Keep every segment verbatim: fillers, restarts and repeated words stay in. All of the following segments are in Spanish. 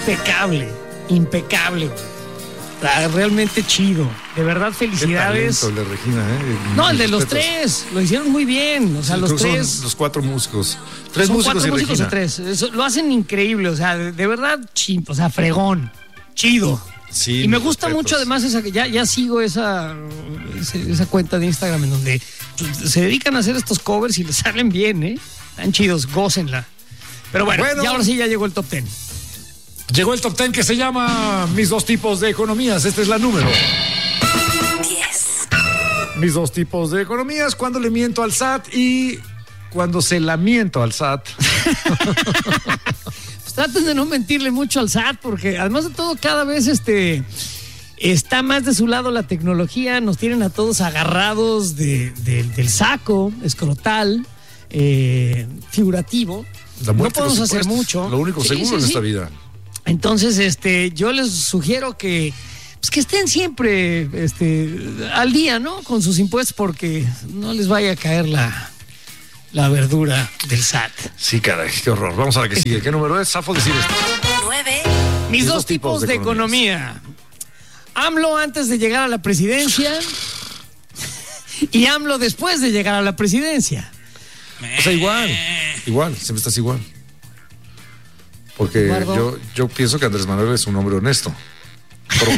impecable, impecable. Ah, realmente chido. De verdad, felicidades. Qué talento el de Regina, ¿eh? No, el de los tres. Lo hicieron muy bien. O sea, sí, los tres. Son los cuatro músicos. Tres son músicos cuatro y músicos Regina. o tres. Eso, lo hacen increíble. O sea, de, de verdad, chimp, o sea, fregón. Chido. Sí, y me gusta respetos. mucho, además, esa, ya, ya sigo esa, esa, esa cuenta de Instagram en donde se dedican a hacer estos covers y les salen bien, ¿eh? Están chidos, gócenla. Pero bueno, Bueno. y ahora sí ya llegó el top ten. Llegó el top ten que se llama Mis dos tipos de economías. Esta es la número diez. Mis dos tipos de economías, cuando le miento al S A T y cuando se la miento al S A T. Pues traten de no mentirle mucho al S A T, porque además de todo, cada vez este está más de su lado la tecnología. Nos tienen a todos agarrados de, de, del saco escrotal, eh, figurativo. La No muerte de podemos los hacer impuestos, mucho. Lo único Sí, seguro sí, en sí. esta vida. Entonces, este, yo les sugiero que, pues que estén siempre este, al día, ¿no? Con sus impuestos, porque no les vaya a caer la, la verdura del S A T. Sí, caray, qué horror. Vamos a la que sigue. ¿Qué número es? Zafo decir esto. nueve. Mis dos tipos de economía. AMLO antes de llegar a la presidencia y AMLO después de llegar a la presidencia. O sea, igual. Igual, siempre estás igual. Porque Eduardo. yo, yo pienso que Andrés Manuel es un hombre honesto. Probo.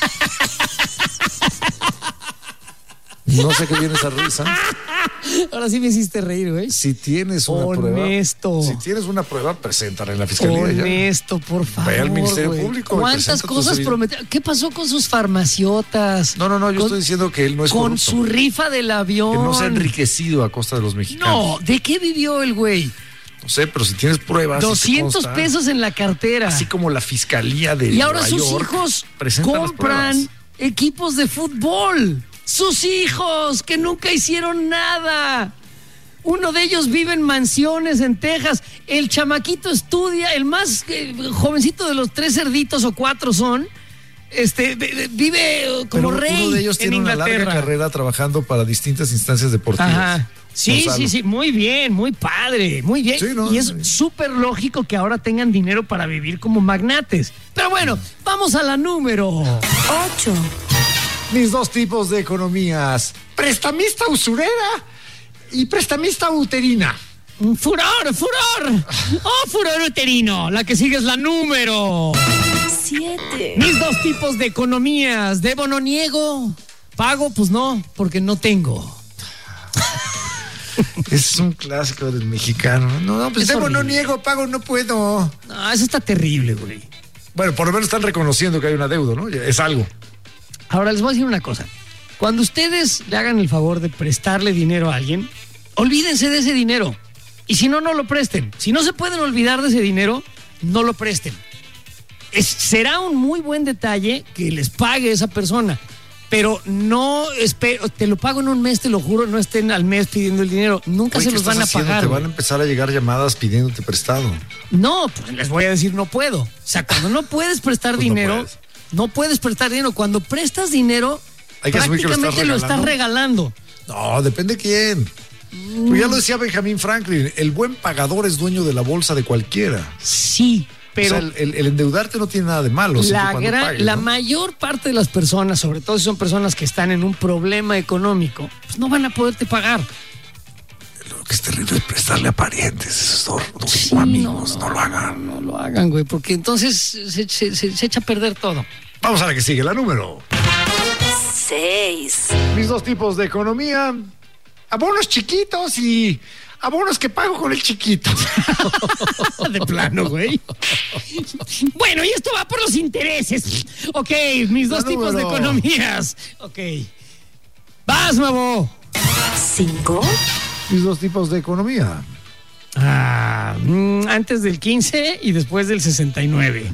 No sé qué viene esa risa. Ahora sí me hiciste reír, güey. Si tienes una Honesto. prueba. Si tienes una prueba, preséntala en la fiscalía. Honesto, por favor. Ve al Ministerio güey. Público y ¿Cuántas presenta tus cosas evidencias. prometió? ¿Qué pasó con sus farmaciotas? Ya. No, no, no, yo Con- estoy diciendo que él no es Con corrupto. su rifa del avión. Que no se ha enriquecido a costa de los mexicanos. No, ¿de qué vivió el güey? No sé, pero si tienes pruebas. si te doscientos consta, pesos en la cartera. Así como la fiscalía de Y ahora Nueva sus York hijos presenta las compran pruebas. equipos de fútbol. Sus hijos que nunca hicieron nada. Uno de ellos vive en mansiones en Texas. El chamaquito estudia, el más eh, jovencito de los tres cerditos o cuatro son, este, v- v- vive eh, como Pero rey uno de ellos en tiene una larga Inglaterra. carrera trabajando para distintas instancias deportivas. Ajá. Sí, Gonzalo. sí, sí, muy bien, muy padre, muy bien. Sí, ¿no? Y es súper lógico que ahora tengan dinero para vivir como magnates. Pero bueno, vamos a la número. ocho. Mis dos tipos de economías: prestamista usurera y prestamista uterina. ¡Furor, furor! ¡Oh, furor uterino! La que sigue es la número. siete. Mis dos tipos de economías. ¿Debo o no niego? ¿Pago? Pues no, porque no tengo. Es un clásico del mexicano. No, no, pues Es debo, no horrible. niego, pago, no puedo. No, eso está terrible, güey. Bueno, por lo menos están reconociendo que hay una deuda, ¿no? Es algo. Ahora les voy a decir una cosa. Cuando ustedes le hagan el favor de prestarle dinero a alguien, olvídense de ese dinero. Y si no, no lo presten. Si no se pueden olvidar de ese dinero, no lo presten. Es, será un muy buen detalle que les pague esa persona. Pero no espero, te lo pago en un mes, te lo juro, no estén al mes pidiendo el dinero. Nunca Oye, se ¿qué los van a estás haciendo? pagar. Te van güey. a empezar a llegar llamadas pidiéndote prestado. No, pues les voy a decir no puedo. O sea, cuando no puedes prestar Pues no dinero, puedes. no puedes prestar dinero. Cuando prestas dinero, Hay que asumir que lo estás prácticamente lo estás regalando. No, depende de quién. Pues ya lo decía Benjamin Franklin, el buen pagador es dueño de la bolsa de cualquiera. Sí, pero o sea, el, el- el endeudarte no tiene nada de malo. siempre y la, cuando gran- pagues, la ¿no? mayor parte de las personas, sobre todo si son personas que están en un problema económico, pues no van a poderte pagar. Lo que es terrible es prestarle a parientes, esos no, no, Sí, amigos, no, lo hagan. No lo hagan, güey, porque entonces se, se- se- se echa a perder todo. Vamos a la que sigue, la número. seis. Mis dos tipos de economía: abonos chiquitos y abonos que pago con el chiquito. De plano, güey. Bueno, y esto va por los intereses. Ok, mis dos La tipos de número. economías. Ok. Vas, Mavo. cinco. Mis dos tipos de economía: Ah, mm, antes del quince y después del sesenta y nueve.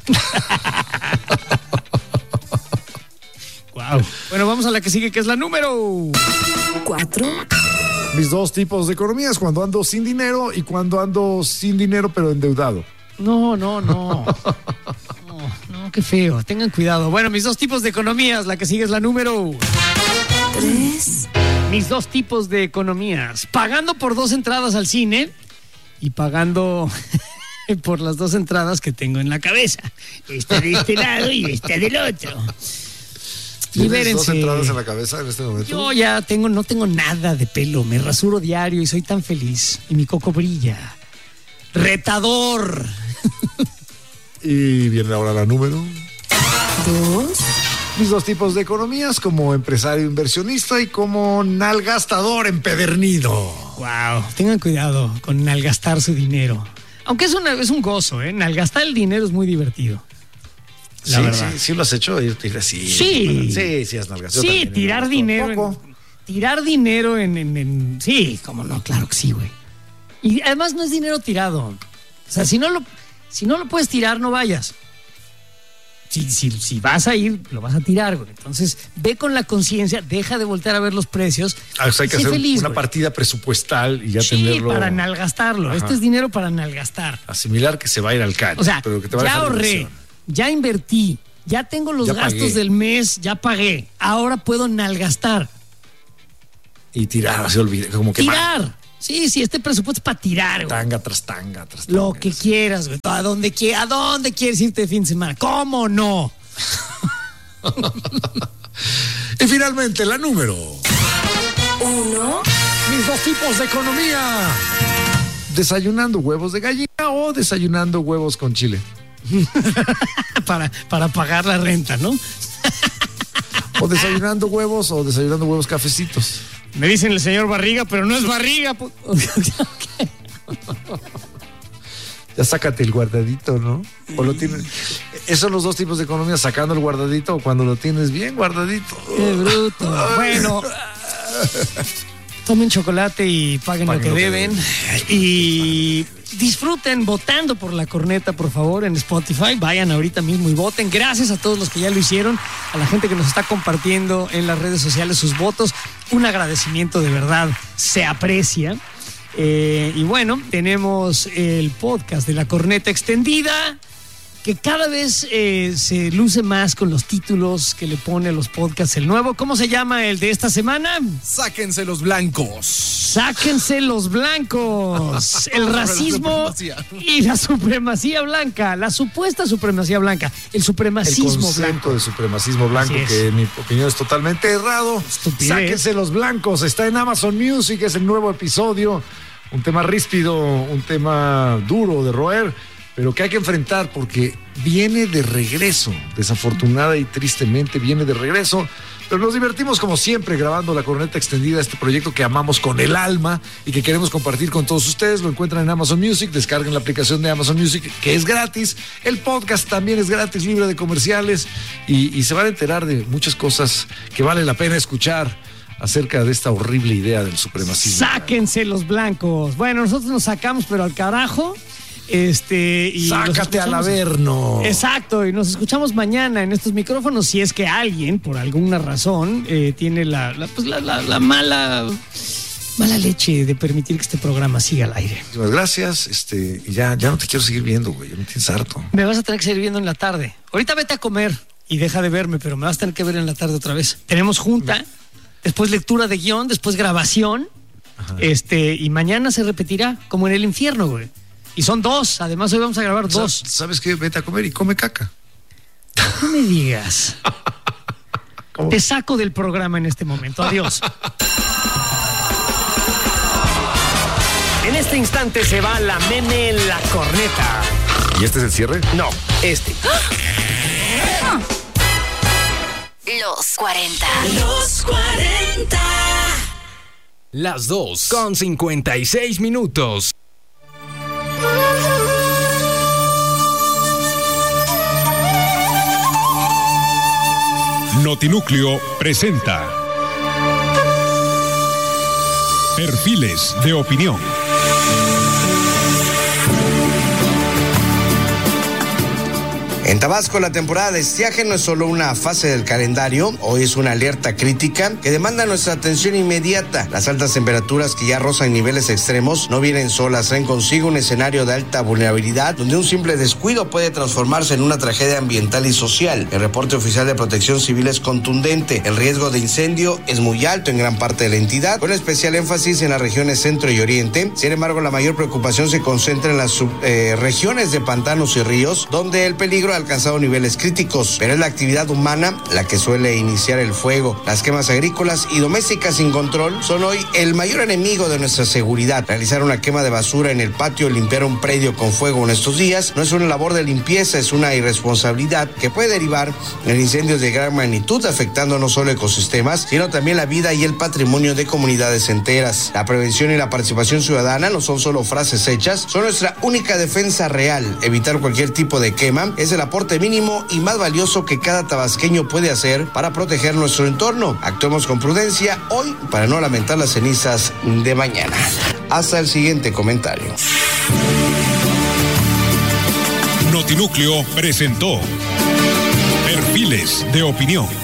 Wow. Bueno, vamos a la que sigue, que es la número. cuatro. mis dos tipos de economías, cuando ando sin dinero y cuando ando sin dinero pero endeudado. No, no, no. No, no, qué feo. Tengan cuidado. Bueno, mis dos tipos de economías. La que sigue es la número. tres. Mis dos tipos de economías. Pagando por dos entradas al cine y pagando por las dos entradas que tengo en la cabeza. Esta de este lado y esta del otro. ¿Tienes Libérense. dos entradas en la cabeza en este momento? Yo ya tengo, no tengo nada de pelo, me rasuro diario y soy tan feliz. Y mi coco brilla. ¡Retador! Y viene ahora la número. Dos. Mis dos tipos de economías, como empresario inversionista y como nalgastador empedernido. Wow, tengan cuidado con nalgastar su dinero. Aunque es, una, es un gozo, ¿eh? Nalgastar el dinero es muy divertido. La sí, verdad. sí, sí lo has hecho. Y te diré, sí, Sí. sí, sí has nalgastado. Sí, también, tirar me dinero. gustó En, poco. tirar dinero en, en, en- Sí, cómo no, claro que sí, güey. Y además no es dinero tirado. O sea, si no lo, si no lo puedes tirar, no vayas. Si, si, si vas a ir, lo vas a tirar, güey. Entonces, ve con la conciencia, deja de voltear a ver los precios. Ah, o sea, hay que y sé hacer feliz, una güey. partida presupuestal y ya Sí, tenerlo. para nalgastarlo. Ajá. Esto es dinero para nalgastar. Asimilar que se va a ir al caño. O sea, pero que te va a ya dejar de ahorré, inversión. ya invertí, ya tengo los Ya gastos pagué. del mes, ya pagué. Ahora puedo nalgastar. Y tirar, se olvida. Como que Tirar. Sí, sí, este presupuesto es para tirar, güey. Tanga tras tanga tras tanga. Lo que quieras, güey. ¿A dónde, qui- ¿A dónde quieres irte de fin de semana? ¿Cómo no? Y finalmente, la número. Uno. Mis dos tipos de economía. Desayunando huevos de gallina o desayunando huevos con chile. para, para pagar la renta, ¿no? O desayunando huevos o desayunando huevos cafecitos. Me dicen el señor Barriga, pero no es Barriga. pu- Ya sácate el guardadito, ¿no? O lo tienes. Esos son los dos tipos de economía, sacando el guardadito o cuando lo tienes bien guardadito. Qué bruto. Bueno, tomen chocolate y paguen, Paguen lo que lo que deben. Y disfruten votando por La Corneta, por favor, en Spotify. Vayan ahorita mismo y voten. Gracias a todos los que ya lo hicieron, a la gente que nos está compartiendo en las redes sociales sus votos. Un agradecimiento de verdad, se aprecia. Eh, y bueno, tenemos el podcast de La Corneta Extendida, que cada vez eh, se luce más con los títulos que le pone a los podcasts el nuevo. ¿Cómo se llama el de esta semana? Sáquense los blancos. Sáquense los blancos. El racismo La supremacía. y la supremacía blanca. La supuesta supremacía blanca. El El supremacismo concepto blanco. de supremacismo blanco, Así es. que en mi opinión es totalmente errado. Estupidez. Sáquense los blancos. Está en Amazon Music, es el nuevo episodio. Un tema ríspido, un tema duro de roer, pero que hay que enfrentar porque viene de regreso. Desafortunada y tristemente viene de regreso. Pero nos divertimos como siempre grabando La Corneta Extendida, este proyecto que amamos con el alma y que queremos compartir con todos ustedes. Lo encuentran en Amazon Music, descarguen la aplicación de Amazon Music, que es gratis. El podcast también es gratis, libre de comerciales, y, y se van a enterar de muchas cosas que vale la pena escuchar acerca de esta horrible idea del supremacismo. Sáquense los blancos. Bueno, nosotros nos sacamos, pero al carajo. Este, y los Sácate al escuchamos- averno. Exacto, y nos escuchamos mañana en estos micrófonos si es que alguien, por alguna razón, eh, tiene la, la, pues la, la- la mala, mala leche de permitir que este programa siga al aire. Muchísimas gracias. Este, y ya, ya no te quiero seguir viendo, güey. Ya me tienes harto. Me vas a tener que seguir viendo en la tarde. Ahorita vete a comer y deja de verme, pero me vas a tener que ver en la tarde otra vez. Tenemos junta, después lectura de guión, después grabación. Este, y mañana se repetirá, como en el infierno, güey. Y son dos, además hoy vamos a grabar Sa- dos. ¿Sabes qué? Vete a comer y come caca. No me digas. ¿Cómo? Te saco del programa en este momento. Adiós. En este instante se va la meme La Corneta. ¿Y este es el cierre? No, este. Los cuarenta. Los cuarenta. Las dos con cincuenta y seis minutos. Notinúcleo presenta Perfiles de Opinión. En Tabasco, la temporada de estiaje no es solo una fase del calendario, hoy es una alerta crítica que demanda nuestra atención inmediata. Las altas temperaturas que ya rozan niveles extremos no vienen solas, traen consigo un escenario de alta vulnerabilidad donde un simple descuido puede transformarse en una tragedia ambiental y social. El reporte oficial de Protección Civil es contundente. El riesgo de incendio es muy alto en gran parte de la entidad, con especial énfasis en las regiones centro y oriente. Sin embargo, la mayor preocupación se concentra en las sub, eh, regiones de pantanos y ríos, donde el peligro ha alcanzado niveles críticos, pero es la actividad humana la que suele iniciar el fuego. Las quemas agrícolas y domésticas sin control son hoy el mayor enemigo de nuestra seguridad. Realizar una quema de basura en el patio o limpiar un predio con fuego en estos días no es una labor de limpieza, es una irresponsabilidad que puede derivar en incendios de gran magnitud, afectando no solo ecosistemas, sino también la vida y el patrimonio de comunidades enteras. La prevención y la participación ciudadana no son solo frases hechas, son nuestra única defensa real. Evitar cualquier tipo de quema es el aporte mínimo y más valioso que cada tabasqueño puede hacer para proteger nuestro entorno. Actuemos con prudencia hoy para no lamentar las cenizas de mañana. Hasta el siguiente comentario. Notinúcleo presentó Perfiles de Opinión.